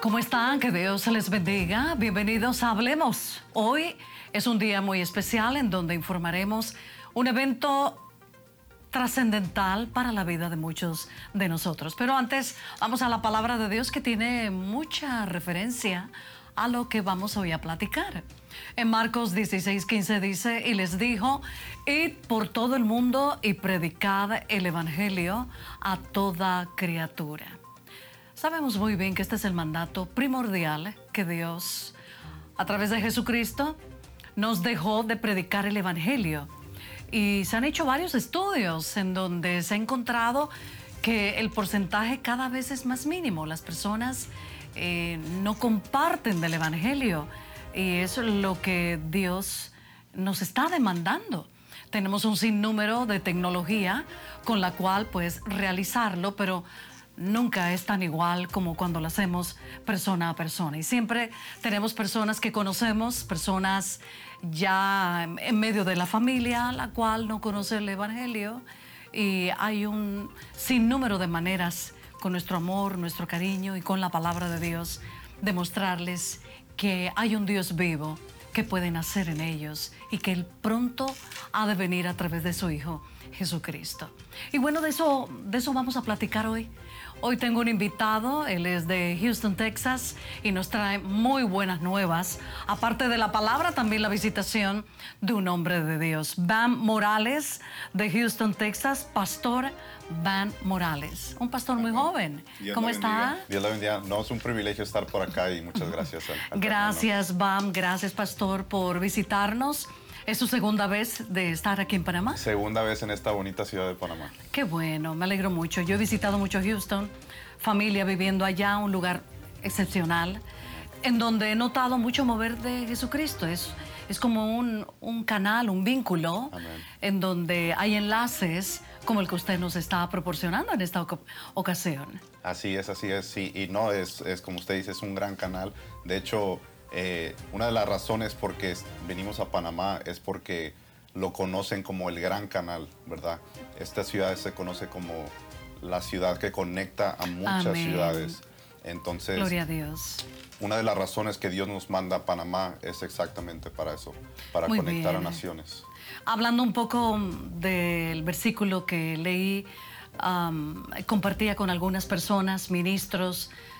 ¿Cómo están? Que Dios les bendiga. Bienvenidos a Hablemos. Hoy es un día muy especial en donde informaremos un evento trascendental para la vida de muchos de nosotros. Pero antes vamos a la palabra de Dios que tiene mucha referencia a lo que vamos hoy a platicar. En Marcos 16:15 dice, y les dijo, id por todo el mundo y predicad el evangelio a toda criatura. Sabemos muy bien que este es el mandato primordial que Dios, a través de Jesucristo, nos dejó de predicar el evangelio. Y se han hecho varios estudios en donde se ha encontrado que el porcentaje cada vez es más mínimo. Las personas no comparten del evangelio y eso es lo que Dios nos está demandando. Tenemos un sinnúmero de tecnología con la cual pues realizarlo, pero nunca es tan igual como cuando lo hacemos persona a persona. Y siempre tenemos personas que conocemos, personas ya en medio de la familia, la cual no conoce el evangelio. Y hay un sinnúmero de maneras con nuestro amor, nuestro cariño y con la palabra de Dios, demostrarles que hay un Dios vivo que puede nacer en ellos y que Él pronto ha de venir a través de su Hijo Jesucristo. Y bueno, de eso vamos a platicar hoy. Hoy tengo un invitado, él es de Houston, Texas, y nos trae muy buenas nuevas. Aparte de la palabra, también la visitación de un hombre de Dios. Bam Morales, de Houston, Texas, pastor Bam Morales. Un pastor muy joven. ¿Cómo está? Dios la bendiga. No, es un privilegio estar por acá y muchas gracias. Gracias, Bam. Gracias, pastor, por visitarnos. ¿Es su segunda vez de estar aquí en Panamá? Segunda vez en esta bonita ciudad de Panamá. Qué bueno, me alegro mucho. Yo he visitado mucho Houston, familia viviendo allá, un lugar excepcional, en donde he notado mucho mover de Jesucristo. Es como un canal, un vínculo, Amén. En donde hay enlaces como el que usted nos está proporcionando en esta ocasión. Así es, sí. Y no, es como usted dice, es un gran canal. De hecho, una de las razones por qué venimos a Panamá es porque lo conocen como el Gran Canal, ¿verdad? Esta ciudad se conoce como la ciudad que conecta a muchas Amén. Ciudades. Entonces, Gloria a Dios. una de las razones que Dios nos manda a Panamá es exactamente para eso, para Muy conectar bien. a naciones. Hablando un poco del versículo que leí, compartía con algunas personas, ministros